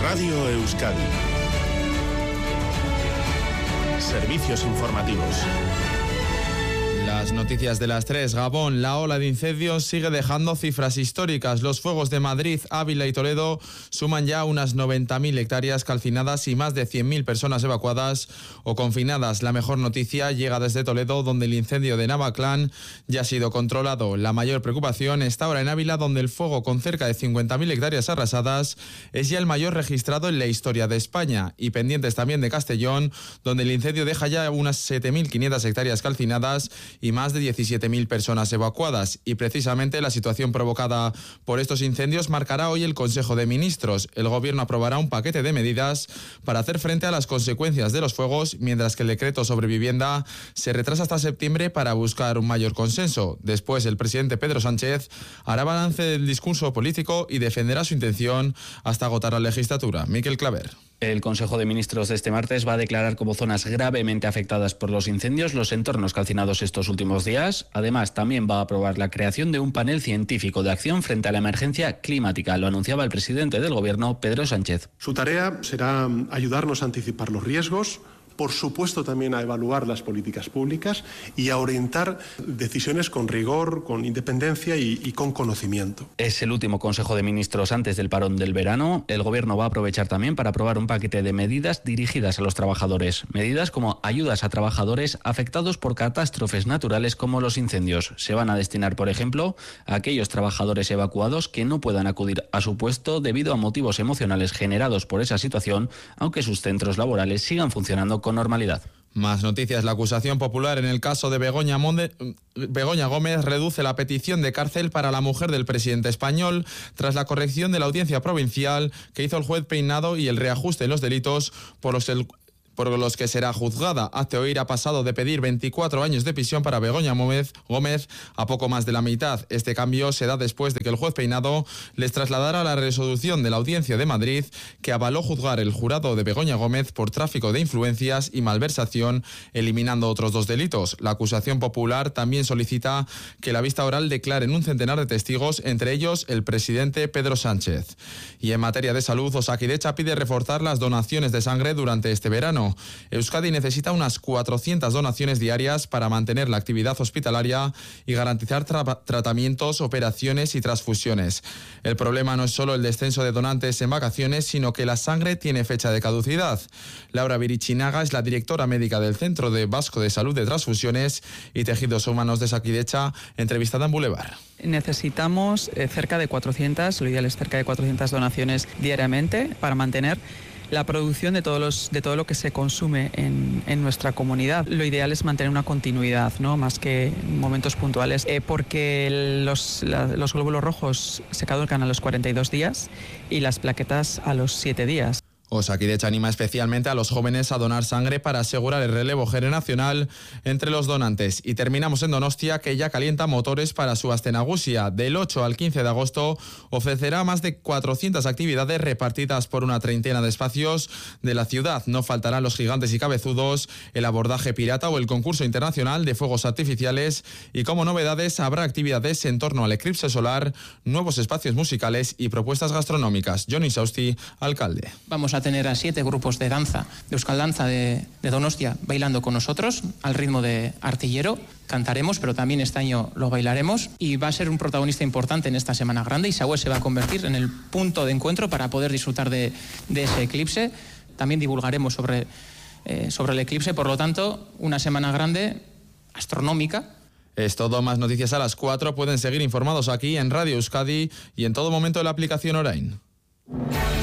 Radio Euskadi. Servicios informativos. Las noticias de las 3. Gabón, la ola de incendios sigue dejando cifras históricas. Los fuegos de Madrid, Ávila y Toledo suman ya unas 90.000 hectáreas calcinadas y más de 100.000 personas evacuadas o confinadas. La mejor noticia llega desde Toledo, donde el incendio de Navaclán ya ha sido controlado. La mayor preocupación está ahora en Ávila, donde el fuego, con cerca de 50.000 hectáreas arrasadas, es ya el mayor registrado en la historia de España. Y pendientes también de Castellón, donde el incendio deja ya unas 7.500 hectáreas calcinadas y más de 17.000 personas evacuadas. Y precisamente la situación provocada por estos incendios marcará hoy el Consejo de Ministros. El Gobierno aprobará un paquete de medidas para hacer frente a las consecuencias de los fuegos, mientras que el decreto sobre vivienda se retrasa hasta septiembre para buscar un mayor consenso. Después, el presidente Pedro Sánchez hará balance del discurso político y defenderá su intención hasta agotar la legislatura. Miquel Claver. El Consejo de Ministros de este martes va a declarar como zonas gravemente afectadas por los incendios los entornos calcinados estos últimos días. Además, también va a aprobar la creación de un panel científico de acción frente a la emergencia climática. Lo anunciaba el presidente del Gobierno, Pedro Sánchez. Su tarea será ayudarnos a anticipar los riesgos, por supuesto también a evaluar las políticas públicas y a orientar decisiones con rigor, con independencia y con conocimiento. Es el último Consejo de Ministros antes del parón del verano. El Gobierno va a aprovechar también para aprobar un paquete de medidas dirigidas a los trabajadores. Medidas como ayudas a trabajadores afectados por catástrofes naturales como los incendios. Se van a destinar, por ejemplo, a aquellos trabajadores evacuados que no puedan acudir a su puesto debido a motivos emocionales generados por esa situación, aunque sus centros laborales sigan funcionando con normalidad. Más noticias. La acusación popular en el caso de Begoña Gómez reduce la petición de cárcel para la mujer del presidente español tras la corrección de la audiencia provincial que hizo el juez Peinado y el reajuste en los delitos por los que será juzgada. Hazte Oír ha pasado de pedir 24 años de prisión para Begoña Gómez a poco más de la mitad. Este cambio se da después de que el juez Peinado les trasladara la resolución de la Audiencia de Madrid que avaló juzgar el jurado de Begoña Gómez por tráfico de influencias y malversación, eliminando otros 2 delitos. La acusación popular también solicita que la vista oral declaren un centenar de testigos, entre ellos el presidente Pedro Sánchez. Y en materia de salud, Osakidecha pide reforzar las donaciones de sangre durante este verano. Euskadi necesita unas 400 donaciones diarias para mantener la actividad hospitalaria y garantizar tratamientos, operaciones y transfusiones. El problema no es solo el descenso de donantes en vacaciones, sino que la sangre tiene fecha de caducidad. Laura Virichinaga es la directora médica del Centro Vasco de Salud de Transfusiones y Tejidos Humanos de Osakidecha, entrevistada en Boulevard. Necesitamos cerca de 400, lo ideal es cerca de 400 donaciones diariamente para mantener la producción de todo lo que se consume en nuestra comunidad. Lo ideal es mantener una continuidad, ¿no? Más que momentos puntuales, porque los glóbulos rojos se caducan a los 42 días y las plaquetas a los 7 días. Osakidecha anima especialmente a los jóvenes a donar sangre para asegurar el relevo generacional entre los donantes. Y terminamos en Donostia, que ya calienta motores para su Astenagusia. Del 8 al 15 de agosto ofrecerá más de 400 actividades repartidas por una treintena de espacios de la ciudad. No faltarán los gigantes y cabezudos, el abordaje pirata o el concurso internacional de fuegos artificiales. Y como novedades habrá actividades en torno al eclipse solar, nuevos espacios musicales y propuestas gastronómicas. Johnny Sausti, alcalde. Vamos a tener a 7 grupos de danza, de Euskal Danza de Donostia, bailando con nosotros al ritmo de Artillero. Cantaremos, pero también este año lo bailaremos y va a ser un protagonista importante en esta Semana Grande. Isagüe se va a convertir en el punto de encuentro para poder disfrutar de ese eclipse. También divulgaremos sobre el eclipse, por lo tanto, una Semana Grande astronómica. Es todo, más noticias a las 4. Pueden seguir informados aquí en Radio Euskadi y en todo momento en la aplicación Orain.